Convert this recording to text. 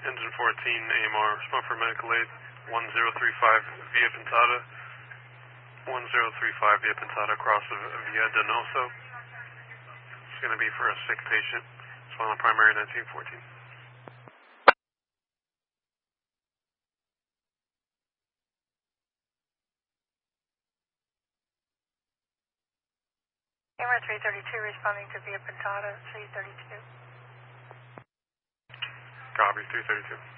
Engine 14, AMR, respond for medical aid, 1035 Via Pintada, 1035 Via Pintada, across Via Donoso. It's going to be for a sick patient. It's on the primary 1914. AMR 332 responding to Via Pintada, 332. Copy, 332.